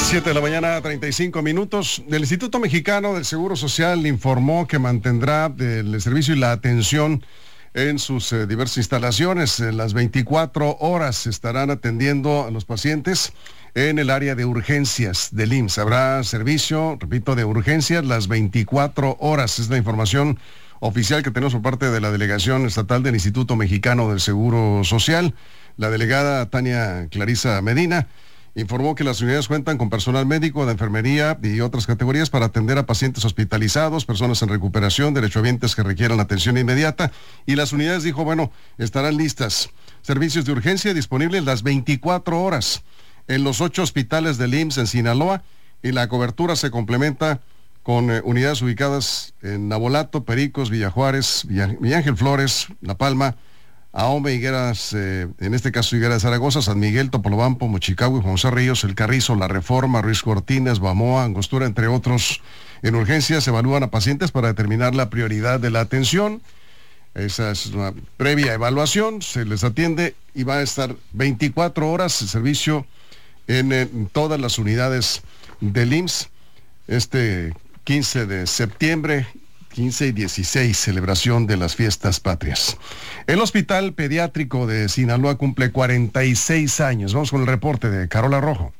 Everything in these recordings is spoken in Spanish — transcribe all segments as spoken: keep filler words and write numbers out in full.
siete de la mañana, treinta y cinco minutos. El Instituto Mexicano del Seguro Social informó que mantendrá el servicio y la atención en sus eh, diversas instalaciones. En las veinticuatro horas estarán atendiendo a los pacientes en el área de urgencias del I M S S. Habrá servicio, repito, de urgencias las veinticuatro horas. Es la información oficial que tenemos por parte de la Delegación Estatal del Instituto Mexicano del Seguro Social. La delegada Tania Clarisa Medina informó que las unidades cuentan con personal médico, de enfermería y otras categorías para atender a pacientes hospitalizados, personas en recuperación, derechohabientes que requieran atención inmediata, y las unidades, dijo, bueno, estarán listas. Servicios de urgencia disponibles las veinticuatro horas en los ocho hospitales del I M S S en Sinaloa, y la cobertura se complementa con eh, unidades ubicadas en Navolato, Pericos, Villa Juárez, Villa, Villa Ángel Flores, La Palma, Ahome, Higueras, eh, en este caso Higueras de Zaragoza, San Miguel, Topolobampo, Mochicagua, Juan José Ríos, El Carrizo, La Reforma, Ruiz Cortines, Bamoa, Angostura, entre otros. En urgencias se evalúan a pacientes para determinar la prioridad de la atención. Esa es una previa evaluación, se les atiende y va a estar veinticuatro horas el servicio en, en todas las unidades del I M S S. Este quince de septiembre, quince y dieciséis, celebración de las fiestas patrias. El Hospital Pediátrico de Sinaloa cumple cuarenta y seis años. Vamos con el reporte de Carola Rojo.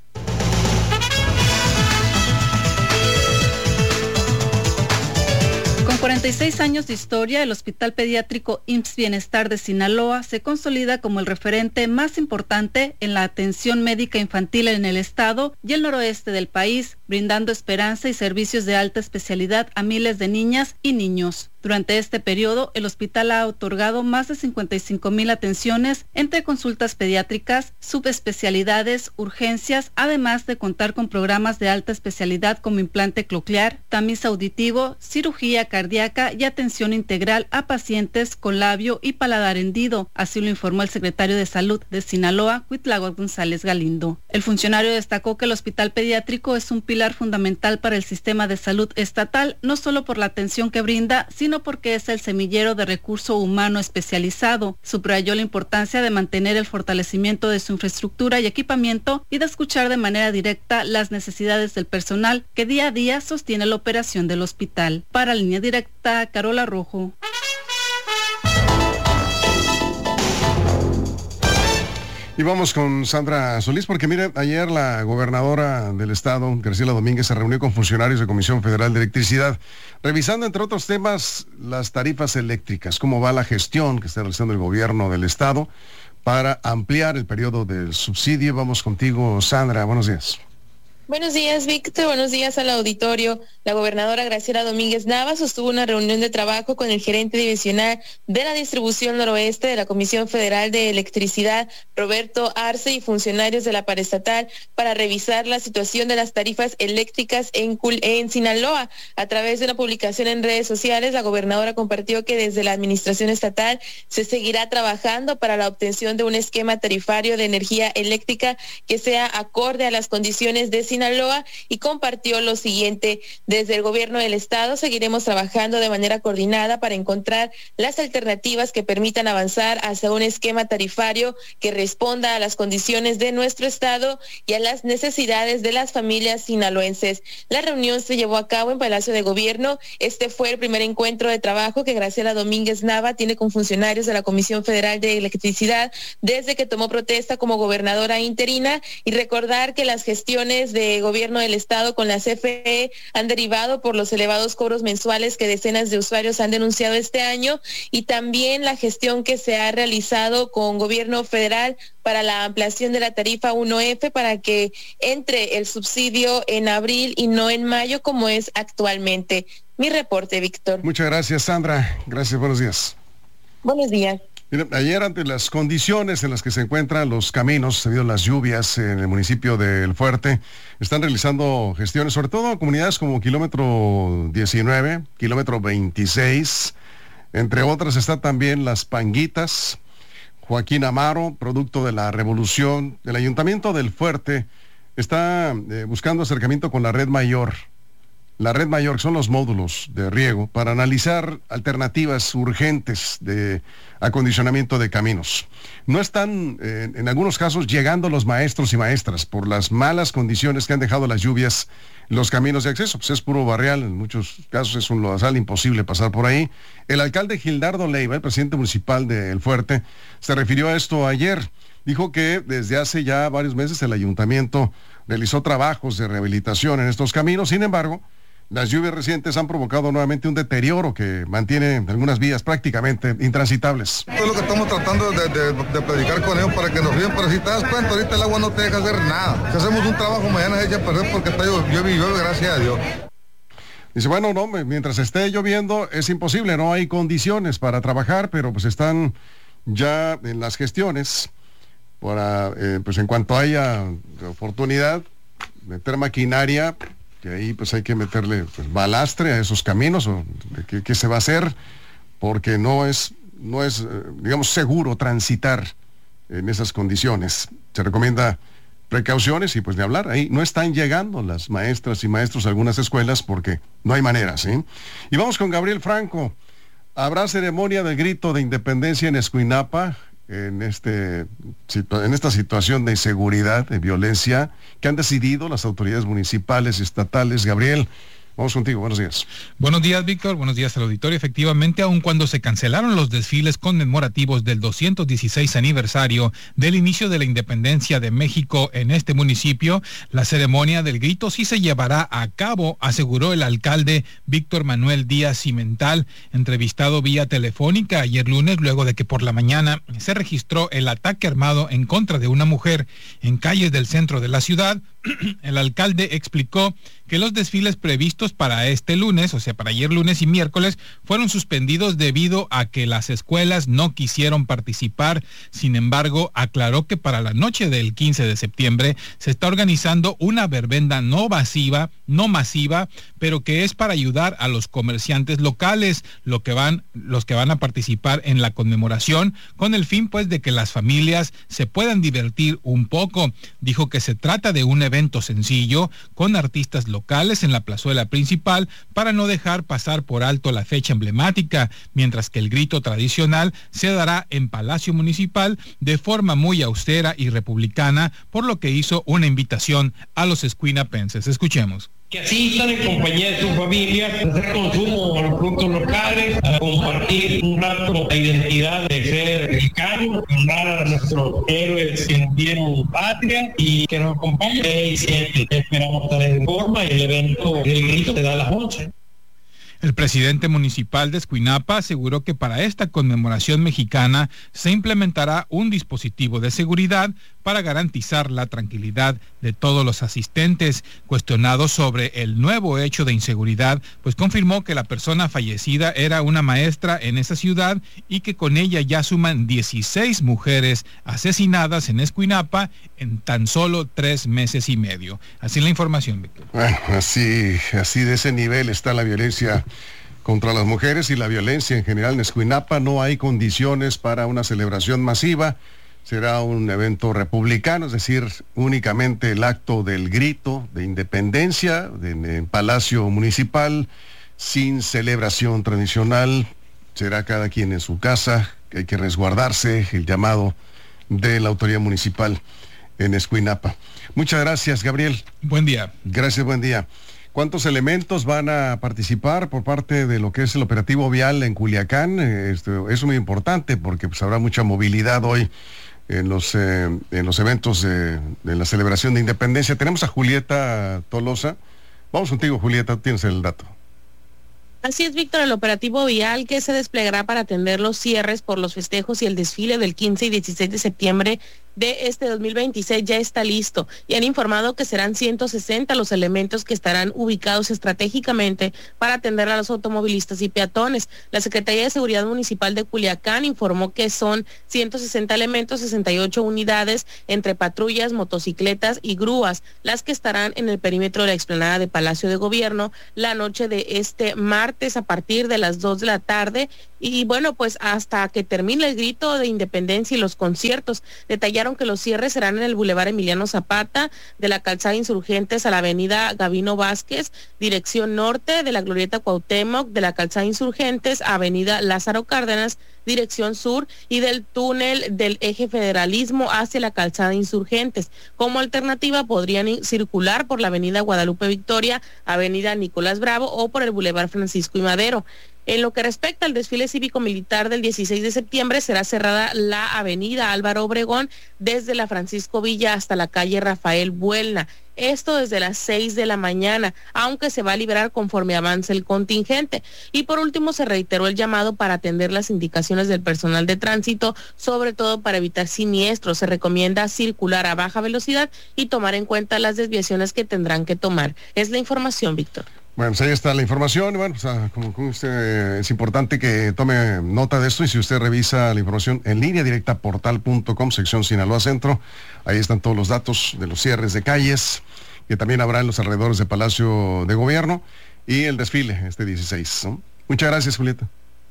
Con cuarenta y seis años de historia, el Hospital Pediátrico I M S S Bienestar de Sinaloa se consolida como el referente más importante en la atención médica infantil en el estado y el noroeste del país, brindando esperanza y servicios de alta especialidad a miles de niñas y niños. Durante este periodo, el hospital ha otorgado más de cincuenta y cinco mil atenciones entre consultas pediátricas, subespecialidades, urgencias, además de contar con programas de alta especialidad como implante coclear, tamiz auditivo, cirugía cardíaca y atención integral a pacientes con labio y paladar hendido. Así lo informó el secretario de Salud de Sinaloa, Cuitláhuac González Galindo. El funcionario destacó que el hospital pediátrico es un pilar fundamental para el sistema de salud estatal, no solo por la atención que brinda, sino sino porque es el semillero de recurso humano especializado. Subrayó la importancia de mantener el fortalecimiento de su infraestructura y equipamiento y de escuchar de manera directa las necesidades del personal que día a día sostiene la operación del hospital. Para Línea Directa, Carola Rojo. Y vamos con Sandra Solís, porque mire, ayer la gobernadora del estado, Graciela Domínguez, se reunió con funcionarios de Comisión Federal de Electricidad, revisando, entre otros temas, las tarifas eléctricas, cómo va la gestión que está realizando el gobierno del estado para ampliar el periodo del subsidio. Vamos contigo, Sandra, buenos días. Buenos días, Víctor. Buenos días al auditorio. La gobernadora Graciela Domínguez Nava sostuvo una reunión de trabajo con el gerente divisional de la distribución noroeste de la Comisión Federal de Electricidad, Roberto Arce, y funcionarios de la paraestatal para revisar la situación de las tarifas eléctricas en, Cul- en Sinaloa. A través de una publicación en redes sociales, la gobernadora compartió que desde la administración estatal se seguirá trabajando para la obtención de un esquema tarifario de energía eléctrica que sea acorde a las condiciones de Sinaloa. Sinaloa, y compartió lo siguiente: desde el gobierno del estado seguiremos trabajando de manera coordinada para encontrar las alternativas que permitan avanzar hacia un esquema tarifario que responda a las condiciones de nuestro estado y a las necesidades de las familias sinaloenses. La reunión se llevó a cabo en Palacio de Gobierno. Este fue el primer encuentro de trabajo que Graciela Domínguez Nava tiene con funcionarios de la Comisión Federal de Electricidad desde que tomó protesta como gobernadora interina, y recordar que las gestiones de gobierno del estado con la C F E han derivado por los elevados cobros mensuales que decenas de usuarios han denunciado este año, y también la gestión que se ha realizado con gobierno federal para la ampliación de la tarifa uno F para que entre el subsidio en abril y no en mayo como es actualmente. Mi reporte, Víctor. Muchas gracias, Sandra. Gracias, buenos días. Buenos días. Mira, ayer, ante las condiciones en las que se encuentran los caminos debido a las lluvias en el municipio de El Fuerte, están realizando gestiones, sobre todo comunidades como kilómetro diecinueve, kilómetro veintiséis, entre otras está también Las Panguitas. Joaquín Amaro, producto de la revolución del Ayuntamiento del Fuerte, está eh, buscando acercamiento con la red mayor la red mayor, que son los módulos de riego, para analizar alternativas urgentes de acondicionamiento de caminos. No están, eh, en algunos casos, llegando los maestros y maestras por las malas condiciones que han dejado las lluvias los caminos de acceso. Pues es puro barrial, en muchos casos es un lodazal imposible pasar por ahí. El alcalde Gildardo Leiva, el presidente municipal de El Fuerte, se refirió a esto ayer. Dijo que desde hace ya varios meses el ayuntamiento realizó trabajos de rehabilitación en estos caminos. Sin embargo, las lluvias recientes han provocado nuevamente un deterioro que mantiene algunas vías prácticamente intransitables. Esto es lo que estamos tratando de, de, de predicar con ellos para que nos ríen, pero si te das cuenta, ahorita el agua no te deja hacer nada. Si hacemos un trabajo, mañana se echa a perder porque está llueve y llueve, gracias a Dios. Dice, bueno, no, mientras esté lloviendo es imposible, no hay condiciones para trabajar, pero pues están ya en las gestiones para, eh, pues en cuanto haya oportunidad, meter maquinaria, que ahí pues hay que meterle pues, balastre a esos caminos, o qué, qué se va a hacer, porque no es, no es, digamos, seguro transitar en esas condiciones. Se recomienda precauciones y pues de hablar, ahí no están llegando las maestras y maestros a algunas escuelas porque no hay manera, ¿sí? Y vamos con Gabriel Franco. Habrá ceremonia del grito de independencia en Escuinapa, en, este, en esta situación de inseguridad, de violencia, que han decidido las autoridades municipales y estatales. Gabriel, vamos contigo, buenos días. Buenos días, Víctor, buenos días al auditorio. Efectivamente, aun cuando se cancelaron los desfiles conmemorativos del doscientos dieciséis aniversario del inicio de la independencia de México en este municipio, la ceremonia del grito sí se llevará a cabo, aseguró el alcalde Víctor Manuel Díaz Cimental, entrevistado vía telefónica ayer lunes, luego de que por la mañana se registró el ataque armado en contra de una mujer en calles del centro de la ciudad. El alcalde explicó que los desfiles previstos para este lunes, o sea, para ayer lunes y miércoles, fueron suspendidos debido a que las escuelas no quisieron participar. Sin embargo, aclaró que para la noche del quince de septiembre se está organizando una verbena no masiva, no masiva, pero que es para ayudar a los comerciantes locales, lo que van, los que van a participar en la conmemoración, con el fin pues de que las familias se puedan divertir un poco. Dijo que se trata de un evento sencillo con artistas locales en la plazuela principal para no dejar pasar por alto la fecha emblemática, mientras que el grito tradicional se dará en Palacio Municipal de forma muy austera y republicana, por lo que hizo una invitación a los escuinapenses. Escuchemos. Que asistan en compañía de su familia, a hacer consumo de los productos locales, a compartir un rato la identidad de ser mexicano, honrar a nuestros héroes que nos dieron patria y que nos acompañen. seis y siete Esperamos estar en forma y el evento del grito se da a las once. El presidente municipal de Escuinapa aseguró que para esta conmemoración mexicana se implementará un dispositivo de seguridad para garantizar la tranquilidad de todos los asistentes. Cuestionado sobre el nuevo hecho de inseguridad, pues confirmó que la persona fallecida era una maestra en esa ciudad y que con ella ya suman dieciséis mujeres asesinadas en Escuinapa en tan solo tres meses y medio. Así la información, Víctor. Bueno, así, así de ese nivel está la violencia contra las mujeres y la violencia en general en Escuinapa. No hay condiciones para una celebración masiva. Será un evento republicano, es decir, únicamente el acto del grito de independencia en el Palacio Municipal, sin celebración tradicional. Será cada quien en su casa, que hay que resguardarse, el llamado de la autoridad municipal en Escuinapa. Muchas gracias, Gabriel. Buen día. Gracias, buen día. ¿Cuántos elementos van a participar por parte de lo que es el operativo vial en Culiacán? Esto es muy importante porque pues, habrá mucha movilidad hoy en los, eh, en los eventos de, de la celebración de independencia. Tenemos a Julieta Tolosa. Vamos contigo, Julieta, tú tienes el dato. Así es, Víctor, el operativo vial que se desplegará para atender los cierres por los festejos y el desfile del quince y dieciséis de septiembre de este dos mil veintiséis ya está listo y han informado que serán ciento sesenta los elementos que estarán ubicados estratégicamente para atender a los automovilistas y peatones. La Secretaría de Seguridad Municipal de Culiacán informó que son ciento sesenta elementos, sesenta y ocho unidades entre patrullas, motocicletas y grúas, las que estarán en el perímetro de la explanada de Palacio de Gobierno la noche de este martes a partir de las dos de la tarde y bueno, pues hasta que termine el grito de independencia y los conciertos. Detallaron informaron que los cierres serán en el Boulevard Emiliano Zapata, de la calzada Insurgentes a la avenida Gavino Vázquez, dirección norte, de la Glorieta Cuauhtémoc, de la calzada Insurgentes a avenida Lázaro Cárdenas, dirección sur, y del túnel del eje Federalismo hacia la calzada Insurgentes. Como alternativa podrían circular por la avenida Guadalupe Victoria, avenida Nicolás Bravo o por el Boulevard Francisco y Madero. En lo que respecta al desfile cívico-militar del dieciséis de septiembre, será cerrada la avenida Álvaro Obregón desde la Francisco Villa hasta la calle Rafael Buelna. Esto desde las seis de la mañana, aunque se va a liberar conforme avance el contingente. Y por último, se reiteró el llamado para atender las indicaciones del personal de tránsito, sobre todo para evitar siniestros. Se recomienda circular a baja velocidad y tomar en cuenta las desviaciones que tendrán que tomar. Es la información, Víctor. Bueno, pues ahí está la información. Bueno, o sea, como, como usted, es importante que tome nota de esto, y si usted revisa la información en línea directa, portal punto com, sección Sinaloa Centro, ahí están todos los datos de los cierres de calles, que también habrá en los alrededores del Palacio de Gobierno, y el desfile este dieciséis, ¿no? Muchas gracias, Julieta.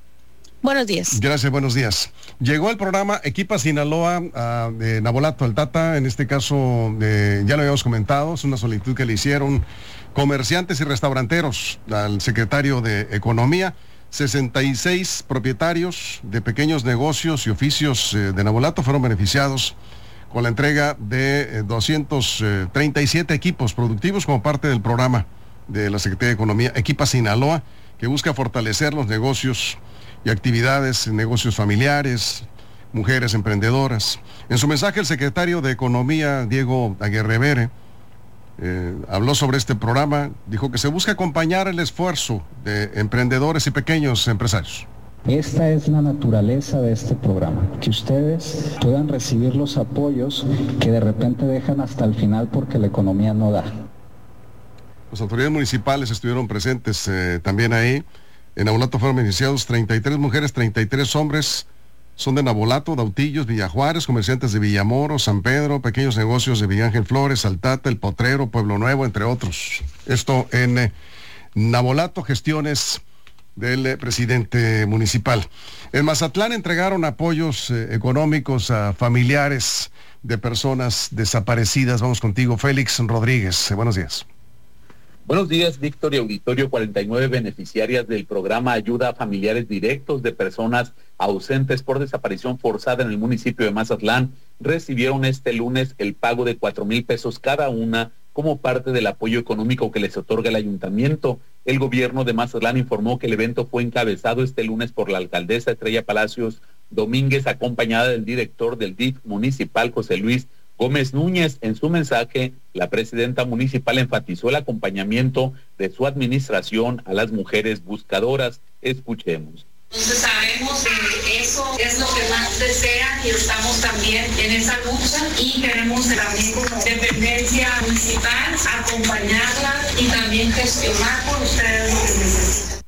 Buenos días. Gracias, buenos días. Llegó el programa Equipa Sinaloa uh, de Navolato al Tata, en este caso eh, ya lo habíamos comentado, es una solicitud que le hicieron comerciantes y restauranteros al secretario de Economía. Sesenta y seis propietarios de pequeños negocios y oficios eh, de Navolato fueron beneficiados con la entrega de eh, doscientos treinta y siete equipos productivos como parte del programa de la Secretaría de Economía Equipa Sinaloa, que busca fortalecer los negocios y actividades, negocios familiares, mujeres emprendedoras. En su mensaje, el secretario de Economía, Diego Aguirre, eh, habló sobre este programa, dijo que se busca acompañar el esfuerzo de emprendedores y pequeños empresarios. Esta es la naturaleza de este programa, que ustedes puedan recibir los apoyos que de repente dejan hasta el final porque la economía no da. Las autoridades municipales estuvieron presentes eh, también ahí. En Navolato fueron beneficiados treinta y tres mujeres, treinta y tres hombres. Son de Navolato, Dautillos, Villajuárez, comerciantes de Villamoro, San Pedro, pequeños negocios de Villángel Flores, Altata, El Potrero, Pueblo Nuevo, entre otros. Esto en eh, Navolato, gestiones del eh, presidente municipal. En Mazatlán entregaron apoyos eh, económicos a familiares de personas desaparecidas. Vamos contigo, Félix Rodríguez. Eh, buenos días. Buenos días, Víctor y Auditorio. cuarenta y nueve beneficiarias del programa Ayuda a Familiares Directos de Personas Ausentes por Desaparición Forzada en el municipio de Mazatlán recibieron este lunes el pago de cuatro mil pesos cada una como parte del apoyo económico que les otorga el ayuntamiento. El gobierno de Mazatlán informó que el evento fue encabezado este lunes por la alcaldesa Estrella Palacios Domínguez, acompañada del director del D I F municipal, José Luis Gómez Núñez. En su mensaje, la presidenta municipal enfatizó el acompañamiento de su administración a las mujeres buscadoras. Escuchemos. Entonces sabemos que eso es lo que más desean y estamos también en esa lucha, y queremos también como dependencia municipal acompañarla y también gestionar por ustedes lo que necesitan.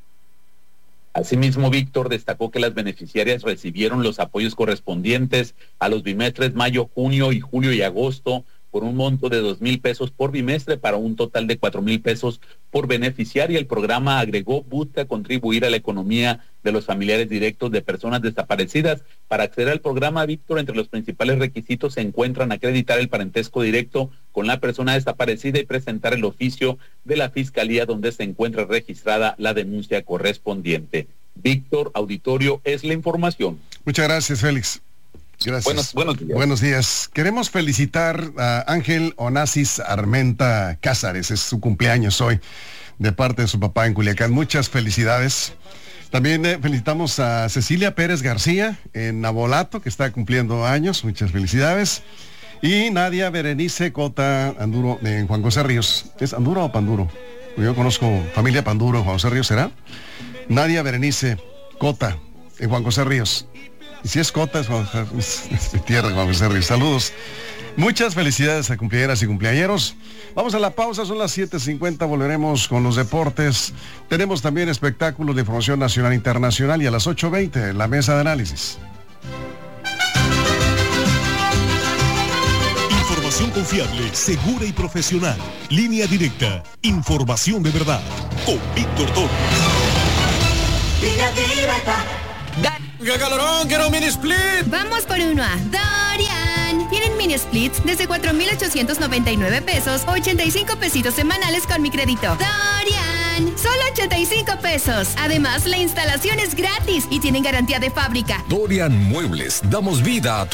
Asimismo, Víctor destacó que las beneficiarias recibieron los apoyos correspondientes a los bimestres mayo, junio y julio y agosto por un monto de dos mil pesos por bimestre para un total de cuatro mil pesos por beneficiaria. El programa, agregó, busca contribuir a la economía de los familiares directos de personas desaparecidas. Para acceder al programa, Víctor, entre los principales requisitos se encuentran acreditar el parentesco directo con la persona desaparecida y presentar el oficio de la Fiscalía donde se encuentra registrada la denuncia correspondiente. Víctor, Auditorio, es la información. Muchas gracias, Félix. Gracias. Buenos, buenos días. Buenos días. Queremos felicitar a Ángel Onassis Armenta Cázares. Es su cumpleaños hoy, de parte de su papá en Culiacán. Muchas felicidades. También eh, felicitamos a Cecilia Pérez García en Navolato, que está cumpliendo años. Muchas felicidades. Y Nadia Berenice Cota Anduro en Juan José Ríos. ¿Es Anduro o Panduro? Yo conozco familia Panduro en Juan José Ríos, ¿será? Nadia Berenice Cota en Juan José Ríos. Y si es Cota, es, es, es mi tierra, Juan José Ríos. Saludos. Muchas felicidades a cumpleañeras y cumpleañeros. Vamos a la pausa, son las siete cincuenta, volveremos con los deportes. Tenemos también espectáculos de información nacional e internacional, y a las ocho veinte, la mesa de análisis. Información confiable, segura y profesional. Línea directa. Información de verdad. Con Víctor Torres. Línea directa. ¡Qué calorón! ¡Quiero un mini split! Vamos por uno a Dorian. Tienen mini splits desde cuatro mil ochocientos noventa y nueve pesos, ochenta y cinco pesitos semanales con mi crédito. Dorian, solo ochenta y cinco pesos. Además, la instalación es gratis y tienen garantía de fábrica. Dorian Muebles, damos vida a tu